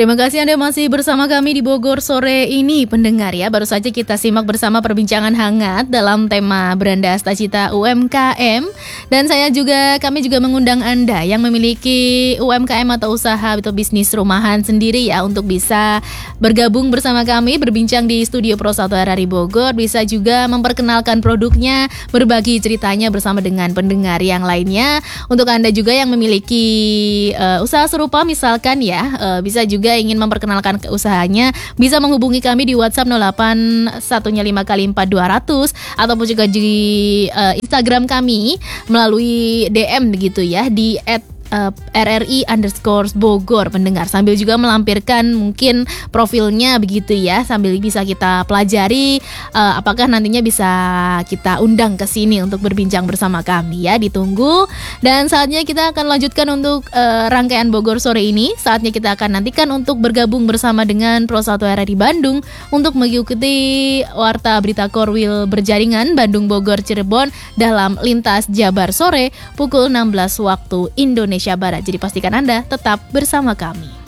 Terima kasih Anda masih bersama kami di Bogor sore ini, pendengar ya. Baru saja kita simak bersama perbincangan hangat dalam tema Beranda Asta Cita UMKM. Dan kami juga mengundang Anda yang memiliki UMKM atau usaha atau bisnis rumahan sendiri ya, untuk bisa bergabung bersama kami, berbincang di studio Pro 1 RRI Bogor. Bisa juga memperkenalkan produknya, berbagi ceritanya bersama dengan pendengar yang lainnya. Untuk Anda juga yang memiliki usaha serupa misalkan ya, bisa juga ingin memperkenalkan usahanya, bisa menghubungi kami di WhatsApp 08115 ataupun juga di Instagram kami melalui DM begitu ya, di @RRI_Bogor, pendengar, sambil juga melampirkan mungkin profilnya begitu ya, sambil bisa kita pelajari apakah nantinya bisa kita undang ke sini untuk berbincang bersama kami ya. Ditunggu. Dan saatnya kita akan lanjutkan untuk rangkaian Bogor sore ini. Saatnya kita akan nantikan untuk bergabung bersama dengan Pro 1 RRI Bandung untuk mengikuti Warta Berita Korwil Berjaringan Bandung Bogor Cirebon dalam Lintas Jabar sore pukul 16 waktu Indonesia Barat. Jadi pastikan Anda tetap bersama kami.